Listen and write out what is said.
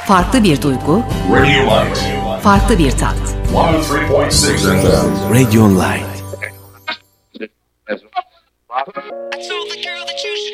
Farklı bir duygu, Radio Light. farklı bir tat. 103.6 FM. Radio Light. I told the girl that you should